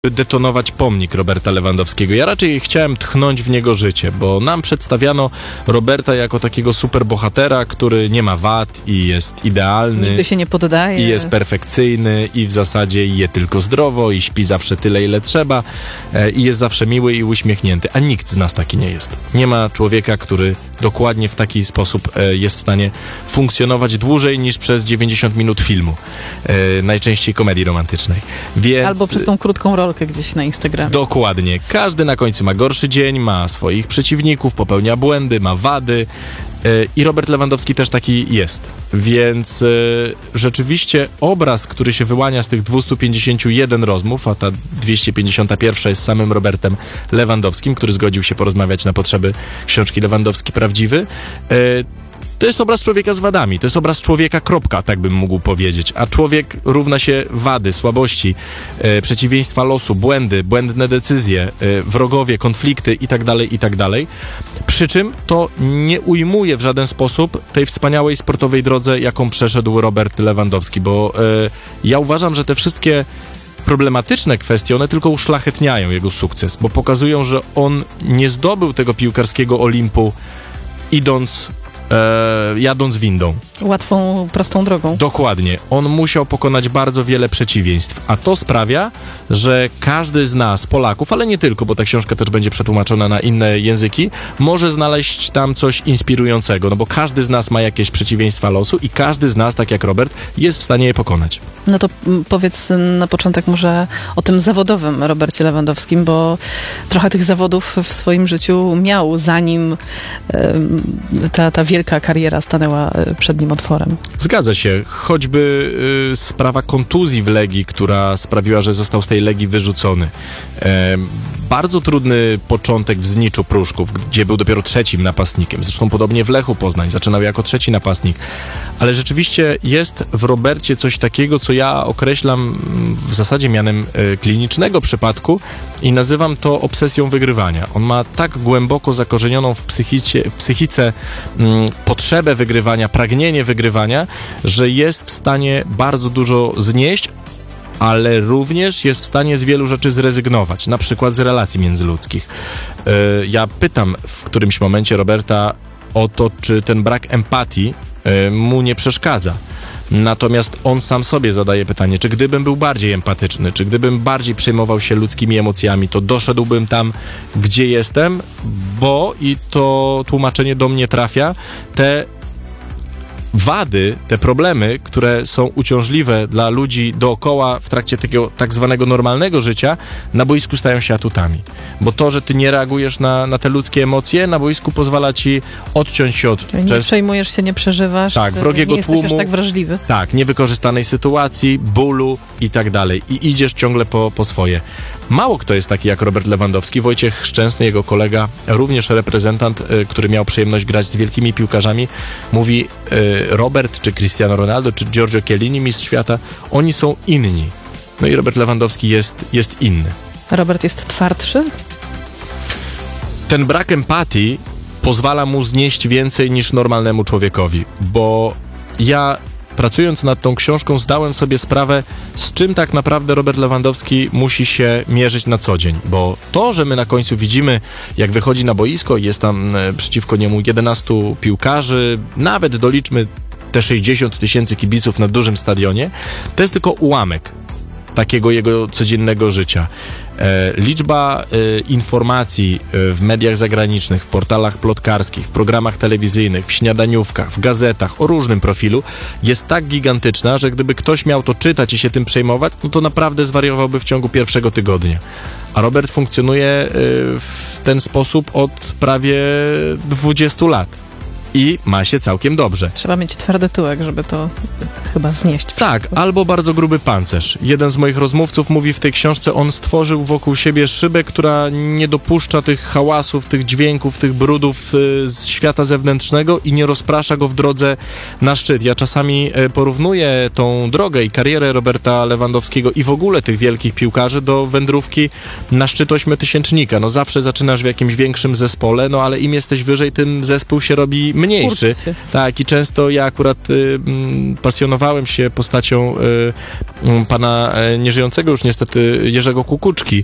detonować pomnik Roberta Lewandowskiego. Ja raczej chciałem tchnąć w niego życie, bo nam przedstawiano Roberta jako takiego superbohatera, który nie ma wad i jest idealny. Nigdy się nie poddaje. I jest perfekcyjny i w zasadzie je tylko zdrowo i śpi zawsze tyle, ile trzeba i jest zawsze miły i uśmiechnięty. A nikt z nas taki nie jest. Nie ma człowieka, który dokładnie w taki sposób jest w stanie funkcjonować dłużej niż przez 90 minut filmu. Najczęściej komedii romantycznej. Więc... Albo przez tą krótką rolkę gdzieś na Instagramie. Dokładnie. Każdy na końcu ma gorszy dzień, ma swoich przeciwników, popełnia błędy, ma wady. I Robert Lewandowski też taki jest. Więc rzeczywiście obraz, który się wyłania z tych 251 rozmów, a ta 251 jest samym Robertem Lewandowskim, który zgodził się porozmawiać na potrzeby książki Lewandowski Prawdziwy, to jest obraz człowieka z wadami, to jest obraz człowieka, kropka, tak bym mógł powiedzieć. A człowiek równa się wady, słabości, przeciwieństwa losu, błędy, błędne decyzje, wrogowie, konflikty itd., itd. Przy czym to nie ujmuje w żaden sposób tej wspaniałej sportowej drodze, jaką przeszedł Robert Lewandowski, bo ja uważam, że te wszystkie problematyczne kwestie, one tylko uszlachetniają jego sukces, bo pokazują, że on nie zdobył tego piłkarskiego Olimpu jadąc windą. Łatwą, prostą drogą. Dokładnie. On musiał pokonać bardzo wiele przeciwieństw, a to sprawia, że każdy z nas, Polaków, ale nie tylko, bo ta książka też będzie przetłumaczona na inne języki, może znaleźć tam coś inspirującego, no bo każdy z nas ma jakieś przeciwieństwa losu i każdy z nas, tak jak Robert, jest w stanie je pokonać. No to powiedz na początek może o tym zawodowym Robercie Lewandowskim, bo trochę tych zawodów w swoim życiu miał, zanim ta wielka kariera stanęła przed nim otworem. Zgadza się. Choćby sprawa kontuzji w Legii, która sprawiła, że został z tej Legii wyrzucony. Bardzo trudny początek w Zniczu Pruszków, gdzie był dopiero trzecim napastnikiem. Zresztą podobnie w Lechu Poznań. Zaczynał jako trzeci napastnik. Ale rzeczywiście jest w Robercie coś takiego, co ja określam w zasadzie mianem klinicznego przypadku i nazywam to obsesją wygrywania. On ma tak głęboko zakorzenioną w psychice potrzebę wygrywania, pragnienie wygrywania, że jest w stanie bardzo dużo znieść, ale również jest w stanie z wielu rzeczy zrezygnować, na przykład z relacji międzyludzkich. Ja pytam w którymś momencie Roberta o to, czy ten brak empatii mu nie przeszkadza. Natomiast on sam sobie zadaje pytanie, czy gdybym był bardziej empatyczny, czy gdybym bardziej przejmował się ludzkimi emocjami, to doszedłbym tam, gdzie jestem, bo, i to tłumaczenie do mnie trafia, te wady, te problemy, które są uciążliwe dla ludzi dookoła w trakcie takiego tak zwanego normalnego życia, na boisku stają się atutami. Bo to, że ty nie reagujesz na te ludzkie emocje, na boisku pozwala ci odciąć się od... Nie przejmujesz się, nie przeżywasz, tak, wrogiego nie jesteś tłumu, aż tak wrażliwy. Tak, niewykorzystanej sytuacji, bólu i tak dalej. I idziesz ciągle po swoje. Mało kto jest taki jak Robert Lewandowski. Wojciech Szczęsny, jego kolega, również reprezentant, który miał przyjemność grać z wielkimi piłkarzami, mówi Robert, czy Cristiano Ronaldo, czy Giorgio Chiellini, mistrz świata, oni są inni. No i Robert Lewandowski jest inny. Robert jest twardszy? Ten brak empatii pozwala mu znieść więcej niż normalnemu człowiekowi, bo ja, pracując nad tą książką, zdałem sobie sprawę, z czym tak naprawdę Robert Lewandowski musi się mierzyć na co dzień, bo to, że my na końcu widzimy, jak wychodzi na boisko i jest tam przeciwko niemu 11 piłkarzy, nawet doliczmy te 60 000 kibiców na dużym stadionie, to jest tylko ułamek takiego jego codziennego życia. Liczba informacji w mediach zagranicznych, w portalach plotkarskich, w programach telewizyjnych, w śniadaniówkach, w gazetach o różnym profilu jest tak gigantyczna, że gdyby ktoś miał to czytać i się tym przejmować, no to naprawdę zwariowałby w ciągu pierwszego tygodnia. A Robert funkcjonuje w ten sposób od prawie 20 lat. I ma się całkiem dobrze. Trzeba mieć twardy tyłek, żeby to chyba znieść. Tak, albo bardzo gruby pancerz. Jeden z moich rozmówców mówi w tej książce, on stworzył wokół siebie szybę, która nie dopuszcza tych hałasów, tych dźwięków, tych brudów z świata zewnętrznego i nie rozprasza go w drodze na szczyt. Ja czasami porównuję tą drogę i karierę Roberta Lewandowskiego i w ogóle tych wielkich piłkarzy do wędrówki na szczyt ośmiotysięcznika. No zawsze zaczynasz w jakimś większym zespole, no ale im jesteś wyżej, tym zespół się robi mniejszy. Kurczę. Tak, i często ja akurat pasjonowałem się postacią pana nieżyjącego już niestety Jerzego Kukuczki,